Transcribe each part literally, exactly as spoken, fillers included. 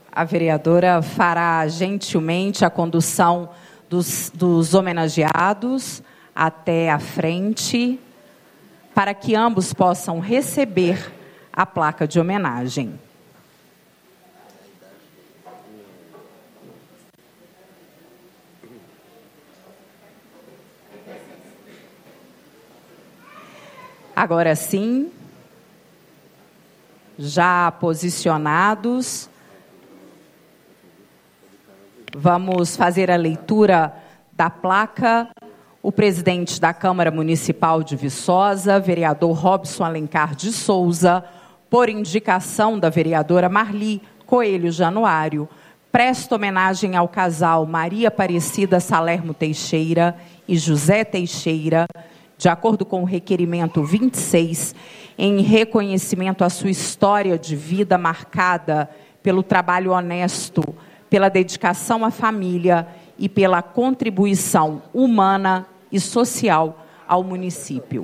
A vereadora fará gentilmente a condução dos, dos homenageados até a frente, para que ambos possam receber a placa de homenagem. Agora sim, já posicionados, vamos fazer a leitura da placa. O presidente da Câmara Municipal de Viçosa, vereador Robson Alencar de Souza, por indicação da vereadora Marli Coelho Januário, presta homenagem ao casal Maria Aparecida Salermo Teixeira e José Teixeira, de acordo com o requerimento vinte e seis, em reconhecimento à sua história de vida marcada pelo trabalho honesto, pela dedicação à família e pela contribuição humana e social ao município.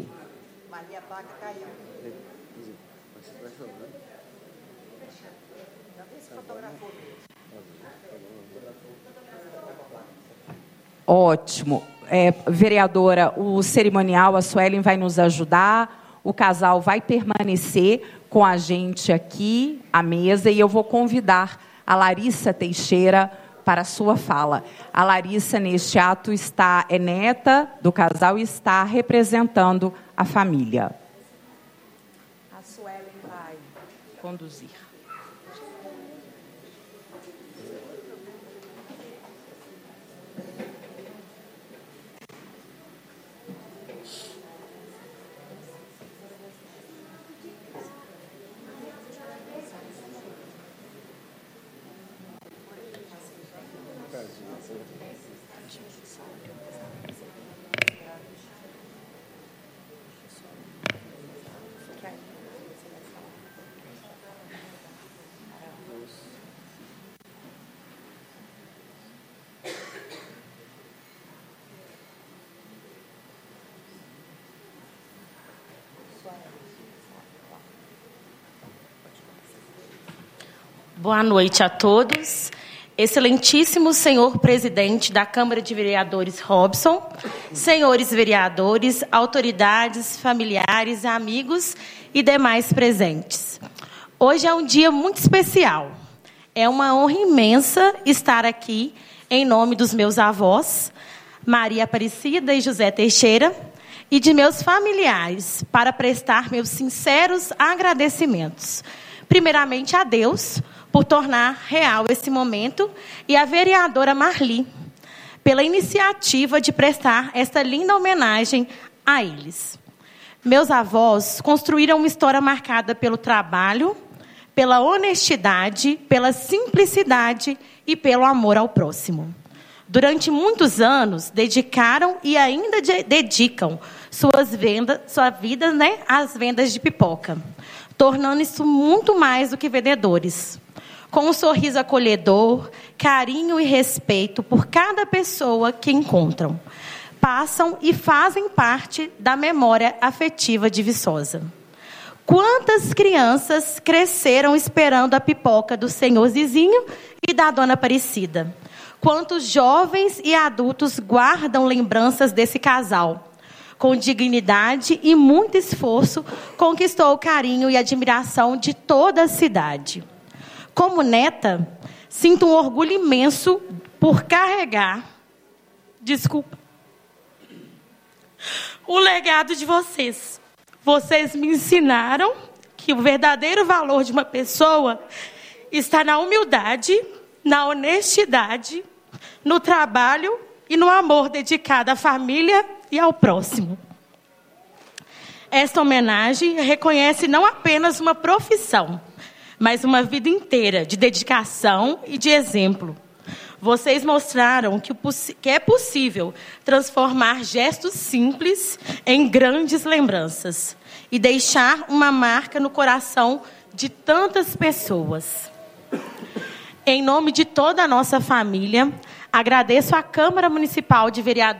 Ótimo. É, vereadora, o cerimonial, a Suelen vai nos ajudar, o casal vai permanecer com a gente aqui, à mesa, e eu vou convidar a Larissa Teixeira para a sua fala. A Larissa, neste ato, está, é neta do casal e está representando a família. A Suelen vai conduzir. Boa noite a todos. Excelentíssimo senhor presidente da Câmara de Vereadores Robson, senhores vereadores, autoridades, familiares, amigos e demais presentes. Hoje é um dia muito especial. É uma honra imensa estar aqui em nome dos meus avós, Maria Aparecida e José Teixeira, e de meus familiares, para prestar meus sinceros agradecimentos. Primeiramente a Deus, por tornar real esse momento, e a vereadora Marli, pela iniciativa de prestar esta linda homenagem a eles. Meus avós construíram uma história marcada pelo trabalho, pela honestidade, pela simplicidade e pelo amor ao próximo. Durante muitos anos, dedicaram e ainda de- dedicam suas vendas, sua vida, né, às vendas de pipoca, tornando isso muito mais do que vendedores. Com um sorriso acolhedor, carinho e respeito por cada pessoa que encontram. Passam e fazem parte da memória afetiva de Viçosa. Quantas crianças cresceram esperando a pipoca do senhor Zizinho e da dona Aparecida? Quantos jovens e adultos guardam lembranças desse casal? Com dignidade e muito esforço, conquistou o carinho e admiração de toda a cidade. Como neta, sinto um orgulho imenso por carregar, desculpa, o legado de vocês. Vocês me ensinaram que o verdadeiro valor de uma pessoa está na humildade, na honestidade, no trabalho e no amor dedicado à família e ao próximo. Esta homenagem reconhece não apenas uma profissão, mas uma vida inteira de dedicação e de exemplo. Vocês mostraram que, que é possível transformar gestos simples em grandes lembranças e deixar uma marca no coração de tantas pessoas. Em nome de toda a nossa família, agradeço à Câmara Municipal de Vereadores